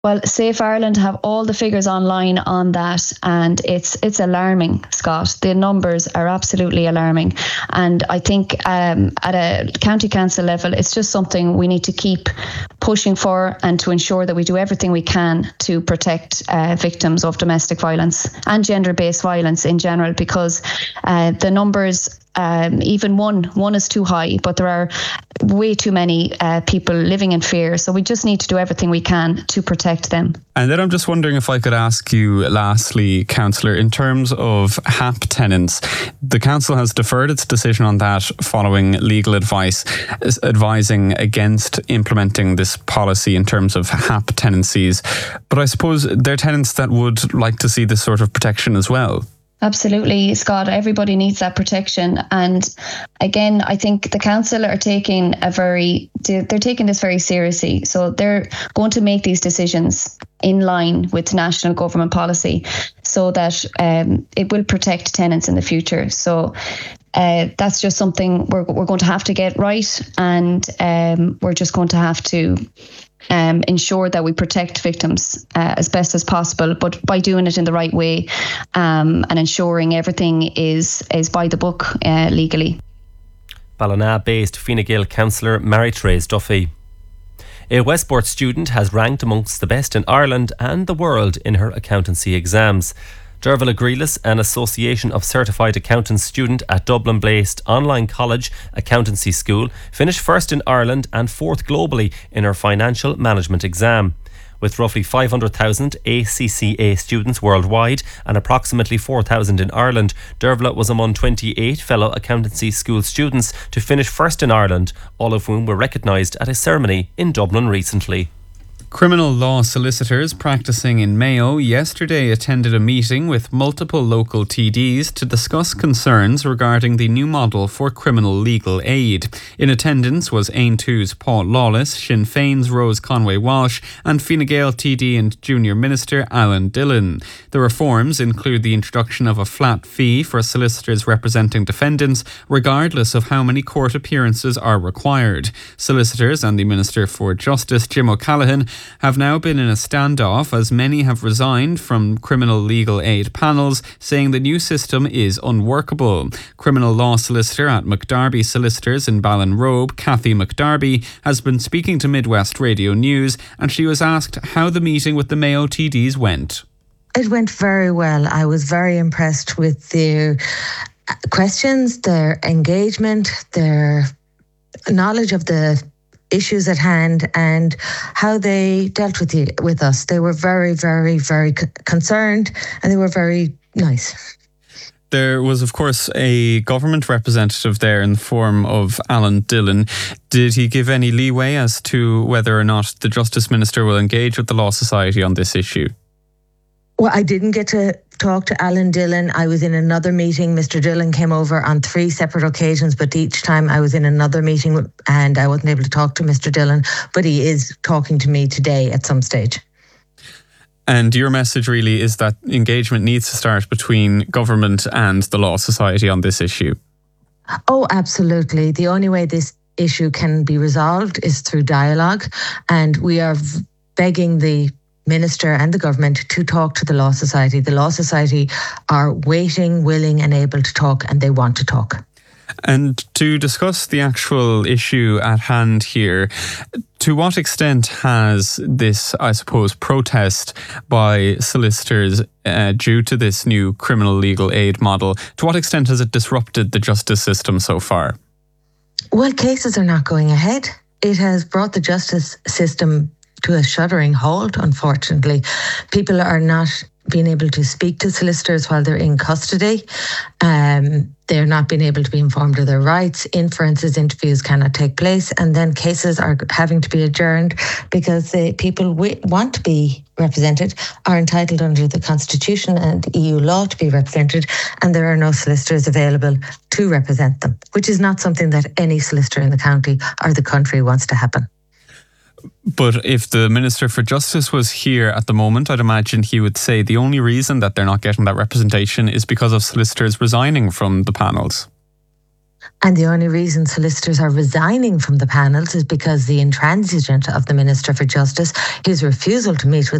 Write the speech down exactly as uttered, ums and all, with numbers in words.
Well, Safe Ireland have all the figures online on that, and it's it's alarming, Scott. The numbers are absolutely alarming, and I think um, at a county council level, it's just something we need to keep pushing for, and to ensure that we do everything we can to protect uh, victims of domestic violence and gender-based violence in general, because uh, the numbers. Um, even one one is too high, but there are way too many uh, people living in fear. So we just need to do everything we can to protect them. And then I'm just wondering if I could ask you lastly, Councillor, in terms of H A P tenants, the council has deferred its decision on that following legal advice advising against implementing this policy in terms of H A P tenancies. But I suppose they're tenants that would like to see this sort of protection as well. Absolutely, Scott. Everybody needs that protection. And again, I think the council are taking a very, they're taking this very seriously. So they're going to make these decisions in line with national government policy so that um, it will protect tenants in the future. So uh, that's just something we're, we're going to have to get right. And um, we're just going to have to Um, ensure that we protect victims uh, as best as possible, but by doing it in the right way um, and ensuring everything is is by the book uh, legally. Ballina-based Fine Gael councillor Mary-Therese Duffy. A Westport student has ranked amongst the best in Ireland and the world in her accountancy exams. Dervla Grealis, an Association of Certified Accountants student at Dublin-based online college accountancy school, finished first in Ireland and fourth globally in her financial management exam. With roughly five hundred thousand A C C A students worldwide and approximately four thousand in Ireland, Dervla was among twenty-eight fellow accountancy school students to finish first in Ireland, all of whom were recognised at a ceremony in Dublin recently. Criminal law solicitors practicing in Mayo yesterday attended a meeting with multiple local T Ds to discuss concerns regarding the new model for criminal legal aid. In attendance was Ain two's Paul Lawless, Sinn Féin's Rose Conway-Walsh and Fine Gael T D and Junior Minister Alan Dillon. The reforms include the introduction of a flat fee for solicitors representing defendants, regardless of how many court appearances are required. Solicitors and the Minister for Justice, Jim O'Callaghan, have now been in a standoff as many have resigned from criminal legal aid panels, saying the new system is unworkable. Criminal law solicitor at McDarby Solicitors in Ballinrobe, Kathy McDarby, has been speaking to Midwest Radio News, and she was asked how the meeting with the Mayo T Ds went. It went very well. I was very impressed with their questions, their engagement, their knowledge of the issues at hand and how they dealt with you, with us. They were very, very, very c- concerned and they were very nice. There was, of course, a government representative there in the form of Alan Dillon. Did he give any leeway as to whether or not the Justice Minister will engage with the Law Society on this issue? Well, I didn't get to talk to Alan Dillon. I was in another meeting. Mister Dillon came over on three separate occasions, but each time I was in another meeting and I wasn't able to talk to Mister Dillon, but he is talking to me today at some stage. And your message really is that engagement needs to start between government and the Law Society on this issue? Oh, absolutely. The only way this issue can be resolved is through dialogue, and we are begging the Minister and the government to talk to the Law Society. The Law Society are waiting, willing and able to talk, and they want to talk. And to discuss the actual issue at hand here, to what extent has this, I suppose, protest by solicitors uh, due to this new criminal legal aid model, to what extent has it disrupted the justice system so far? Well, cases are not going ahead. It has brought the justice system to a shuddering halt, unfortunately. People are not being able to speak to solicitors while they're in custody. Um, they're not being able to be informed of their rights. Inferences, interviews cannot take place. And then cases are having to be adjourned because the people w- want to be represented, are entitled under the Constitution and E U law to be represented, and there are no solicitors available to represent them, which is not something that any solicitor in the county or the country wants to happen. But if the Minister for Justice was here at the moment, I'd imagine he would say the only reason that they're not getting that representation is because of solicitors resigning from the panels. And the only reason solicitors are resigning from the panels is because the intransigence of the Minister for Justice, his refusal to meet with